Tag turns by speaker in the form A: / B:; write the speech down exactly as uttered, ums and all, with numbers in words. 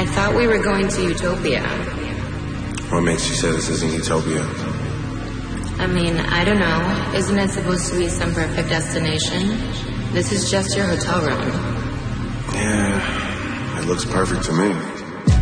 A: I thought we were going to Utopia.
B: What makes you say this isn't Utopia?
A: I mean, I don't know. Isn't it supposed to be some perfect destination? This is just your hotel room.
B: Yeah, it looks perfect to me.